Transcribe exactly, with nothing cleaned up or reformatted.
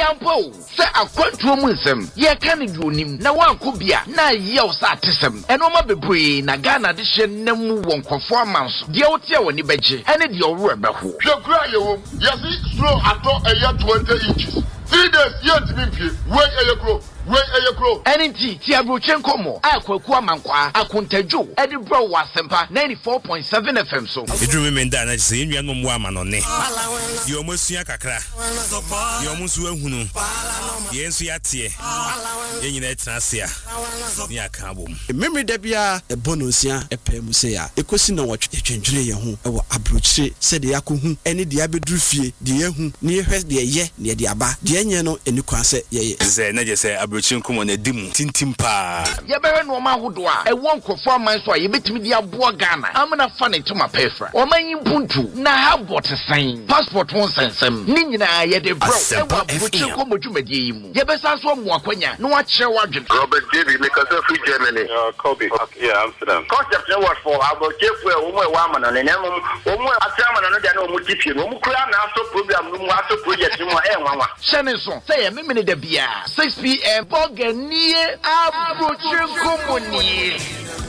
ampo se akwantuo mu nsem ye ka ne duonim na wanko bia na ye o sa atesem eno ma bebre na Ghana de hye nam wonkofo amanso de wote woni beje ene de owro beho hwekura yewom yesi slow ato eya twenty inches three days yet me wey eyekro wey eyekro enenti ti abrochen komo akwaku amankwa akontadwo ede bro wasempa ninety-four point seven F M so edru me nda na se enua ngom wa manone ye omosua kakra ye omusu ahunu ye nsu yatie ye nyina etrasia ni aka bom memre da bia ebonosia epem se ya ekosi na wotwe twentwene ye ho ewo abrochire se de yakohu ene de abedru fie de yehu ne yehwe de ye ne de aba de enye no eni kwanse ye ze na je se abrochire nkomo na dimu tintim pa ye bewe no ma hodo a ewo nkofo amanso a ye betimi de abo Ghana amna fa ne tuma pefra o manyi mpuntu na ha bot sign passport won sensem ni nyina ye de bro ewo abrochire nkomo dwumade yi mu ye besa so mo akwanya no a kire wadwen Robert David make us free Germany uh Kobe okay, yeah Amsterdam concept no was for abrochire fu e wo mo e wa amana ne nyam wo mo atama no de na o mo tipie no mo kura na aso program no mo aso project mo e nwanwa shene so say ye memene da bia six p m Boganie abrochire nkomo ni